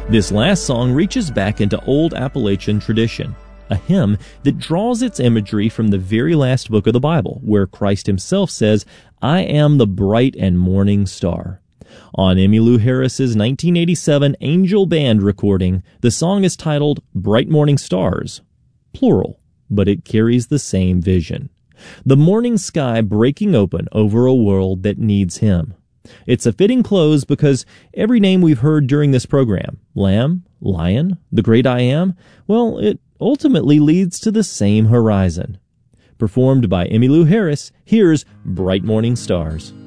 This last song reaches back into old Appalachian tradition, a hymn that draws its imagery from the very last book of the Bible, where Christ himself says, "I am the bright and morning star." On Emmylou Harris's 1987 Angel Band recording, the song is titled Bright Morning Stars, plural, but it carries the same vision. The morning sky breaking open over a world that needs him. It's a fitting close because every name we've heard during this program, Lamb, Lion, the Great I Am, well, it ultimately leads to the same horizon. Performed by Emmylou Harris, here's Bright Morning Stars.